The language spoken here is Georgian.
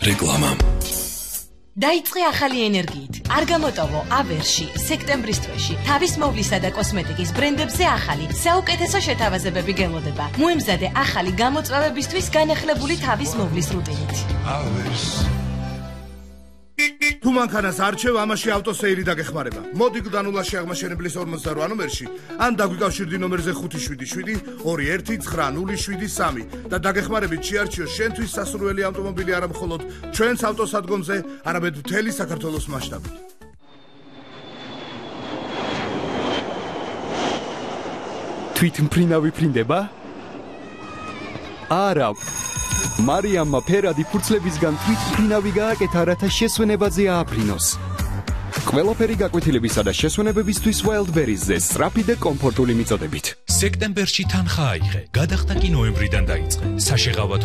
რეკლამა. დაიწყე ახალი ენერგიით. არ გამოტოვო ავერში, სექტემბრის თვეში. თავის მოვლისა და კოსმეტიკის ბრენდებზე ახალი, საუკეთესო შეთავაზებები გელოდება. მოემზადე ახალი გამოწვევებისთვის განახლებული თავის მოვლის რუტინით. თუ მანქანას არჩევ, ამაში ავტოსეირი დაგეხმარება. მოდი გდანულაში აღმაშენებლის 48 ნომერში, ან დაგვიკავშირდი ნომერზე 577 219073 და დაგეხმარებით შეარჩიო შენთვის სასურველი ავტომობილი არა მხოლოდ ჩვენს ავტოსადგომზე, არამედ მთელი საქართველოს მასშტაბით. თვითმფრინავი ფრინდება? არა. მარიამმა ფერადი ფურცლებისგან თვითმფრინავი გააკეთა, რათა შესვენებაზე ააფრინოს. ყველაფერი გაკვეთილებისა და შესვენებებისთვის Wildberries-ზე სწრაფი და კომფორტული მიწოდებით. სექტემბერში თანხა აიღე, გადახდა კი ნოემბრიდან დაიწყე. საშეღავათო